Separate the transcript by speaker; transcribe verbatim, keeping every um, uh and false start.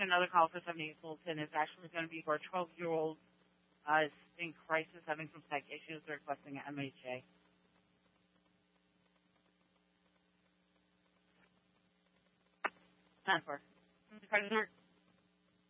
Speaker 1: to another call for seventy-eight Fulton. It's actually going to be for a twelve-year-old uh, in crisis having some psych issues. They're requesting an M H A. Time for. Mister President.